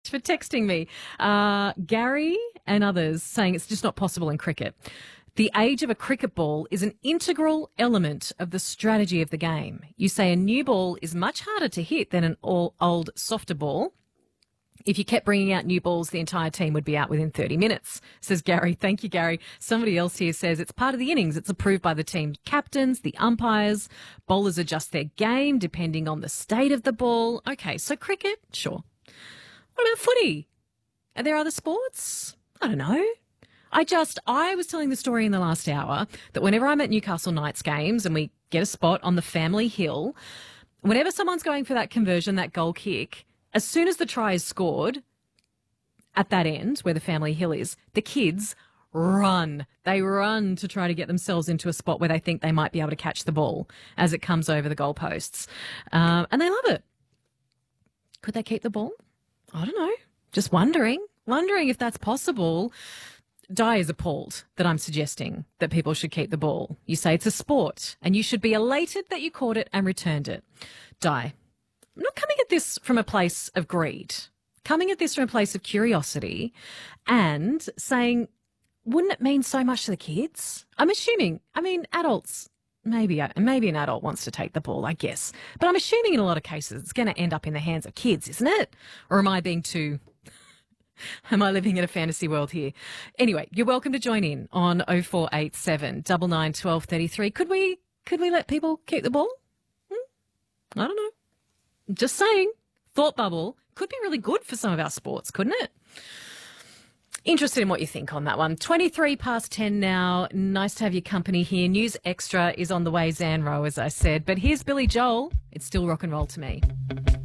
for texting me. Gary and others saying it's just not possible in cricket. The age of a cricket ball is an integral element of the strategy of the game. You say a new ball is much harder to hit than an old, softer ball. If you kept bringing out new balls, the entire team would be out within 30 minutes, says Gary. Thank you, Gary. Somebody else here says it's part of the innings. It's approved by the team captains, the umpires. Bowlers adjust their game depending on the state of the ball. Okay, so cricket, sure. What about footy? Are there other sports? I don't know. I was telling the story in the last hour that whenever I'm at Newcastle Knights games and we get a spot on the family hill, whenever someone's going for that conversion, that goal kick, as soon as the try is scored at that end where the family hill is, the kids run. They run to try to get themselves into a spot where they think they might be able to catch the ball as it comes over the goalposts. And they love it. Could they keep the ball? I don't know. Just wondering if that's possible. Di is appalled that I'm suggesting that people should keep the ball. You say it's a sport and you should be elated that you caught it and returned it. Di, I'm not coming at this from a place of greed, coming at this from a place of curiosity and saying, wouldn't it mean so much to the kids? Adults, maybe an adult wants to take the ball, I guess. But I'm assuming in a lot of cases it's going to end up in the hands of kids, isn't it? Or am I living in a fantasy world here? Anyway, you're welcome to join in on 0487 99 12 33. Could we let people keep the ball? I don't know. Just saying. Thought bubble could be really good for some of our sports, couldn't it? Interested in what you think on that one. 23 past 10 now. Nice to have your company here. News Extra is on the way, Zan Rowe, as I said. But here's Billy Joel. It's still rock and roll to me.